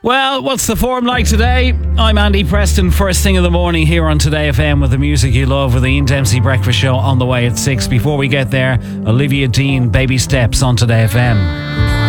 Well, what's the form like today? I'm Andy Preston, first thing in the morning here on Today FM with the music you love with the Ian Dempsey Breakfast Show on the way at 6. Before we get there, Olivia Dean, Baby Steps on Today FM.